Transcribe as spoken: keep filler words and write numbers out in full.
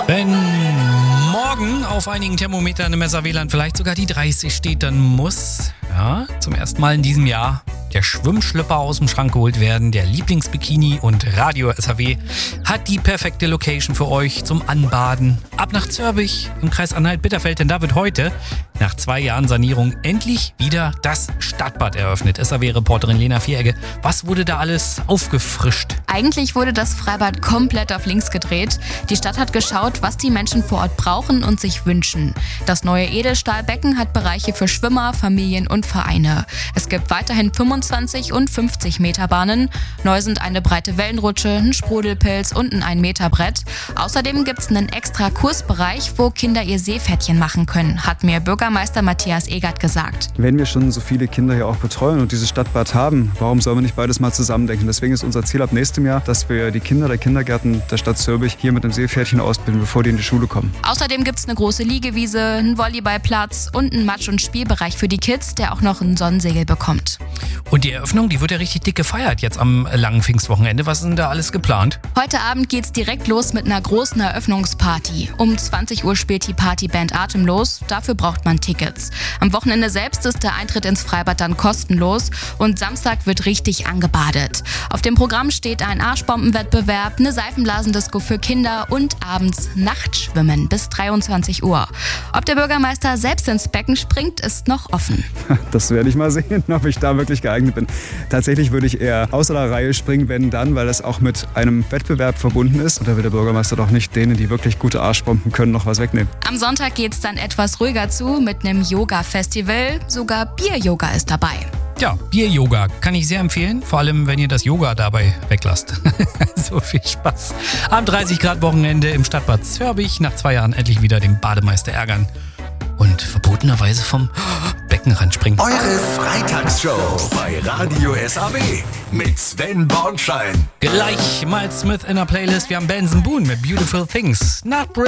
Wenn morgen auf einigen Thermometern im Messer-W L A N vielleicht sogar die dreißig steht, dann muss, ja, zum ersten Mal in diesem Jahr der Schwimmschlüpper aus dem Schrank geholt werden. Der Lieblingsbikini und Radio S H W hat die perfekte Location für euch zum Anbaden. Ab nach Zörbich im Kreis Anhalt-Bitterfeld, denn da wird heute nach zwei Jahren Sanierung endlich wieder das Stadtbad eröffnet. S H W-Reporterin Lena Vieregge, was wurde da alles aufgefrischt? Eigentlich wurde das Freibad komplett auf links gedreht. Die Stadt hat geschaut, was die Menschen vor Ort brauchen und sich wünschen. Das neue Edelstahlbecken hat Bereiche für Schwimmer, Familien und Vereine. Es gibt weiterhin fünfundzwanzig und fünfzig Meter Bahnen. Neu sind eine breite Wellenrutsche, ein Sprudelpilz und ein ein Meter Brett. Außerdem gibt es einen extra Kursbereich, wo Kinder ihr Seepferdchen machen können, hat mir Bürgermeister Matthias Egert gesagt. Wenn wir schon so viele Kinder hier auch betreuen und dieses Stadtbad haben, warum sollen wir nicht beides mal zusammendenken? Deswegen ist unser Ziel ab nächstem Jahr, dass wir die Kinder der Kindergärten der Stadt Zörbich hier mit dem Seepferdchen ausbilden, bevor die in die Schule kommen. Außerdem gibt es eine große Liegewiese, einen Volleyballplatz und einen Matsch- und Spielbereich für die Kids, der auch noch ein Sonnensegel bekommt. Und die Eröffnung, die wird ja richtig dick gefeiert jetzt am langen Pfingstwochenende. Was ist denn da alles geplant? Heute Abend geht's direkt los mit einer großen Eröffnungsparty. Um zwanzig Uhr spielt die Partyband Atemlos. Dafür braucht man Tickets. Am Wochenende selbst ist der Eintritt ins Freibad dann kostenlos und Samstag wird richtig angebadet. Auf dem Programm steht ein Arschbombenwettbewerb, eine Seifenblasendisco für Kinder und abends Nachtschwimmen bis dreiundzwanzig Uhr. Ob der Bürgermeister selbst ins Becken springt, ist noch offen. Das werde ich mal sehen, ob ich da wirklich geeignet bin. Tatsächlich würde ich eher außer der Reihe springen, wenn dann, weil das auch mit einem Wettbewerb verbunden ist. Und da will der Bürgermeister doch nicht denen, die wirklich gute Arschbomben können, noch was wegnehmen. Am Sonntag geht's dann etwas ruhiger zu mit einem Yoga-Festival. Sogar Bier-Yoga ist dabei. Ja, Bier-Yoga kann ich sehr empfehlen, vor allem wenn ihr das Yoga dabei weglasst. So viel Spaß. Am dreißig Grad Wochenende im Stadtbad Zörbich, nach zwei Jahren endlich wieder den Bademeister ärgern und verbotenerweise vom Beckenrand springen. Eure Freitagsshow bei Radio S H W mit Sven Bornschein. Gleich mal Smith in der Playlist. Wir haben Benson Boone mit Beautiful Things. Nach Brit